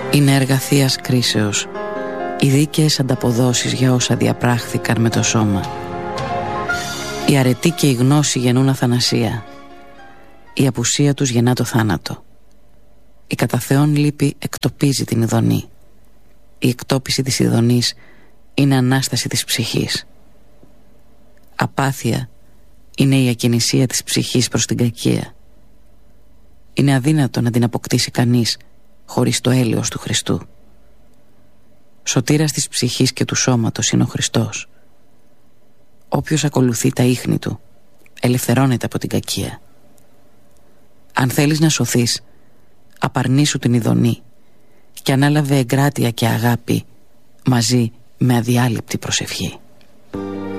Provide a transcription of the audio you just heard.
Είναι έργα θείας κρίσεως, οι δίκαιες ανταποδόσεις για όσα διαπράχθηκαν με το σώμα. Η αρετή και η γνώση γεννούν αθανασία. Η απουσία τους γεννά το θάνατο. Η κατά Θεόν λύπη εκτοπίζει την ειδονή. Η εκτόπιση της ειδονής είναι ανάσταση της ψυχής. Απάθεια είναι η ακινησία της ψυχής προς την κακία. Είναι αδύνατο να την αποκτήσει κανείς χωρίς το έλεος του Χριστού. Σωτήρας της ψυχής και του σώματος είναι ο Χριστός. Όποιος ακολουθεί τα ίχνη του ελευθερώνεται από την κακία. Αν θέλεις να σωθείς, απαρνήσου την ειδονή και ανάλαβε εγκράτεια και αγάπη μαζί με αδιάλειπτη προσευχή.